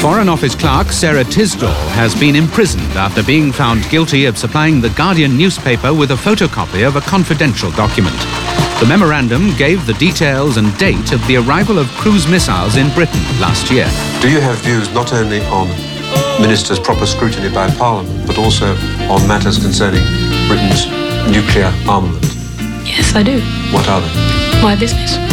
Foreign Office clerk Sarah Tisdall has been imprisoned after being found guilty of supplying the Guardian newspaper with a photocopy of a confidential document. The memorandum gave the details and date of the arrival of cruise missiles in Britain last year. Do you have views not only on ministers' proper scrutiny by Parliament, but also on matters concerning Britain's nuclear armament? Yes, I do. What are they? My business.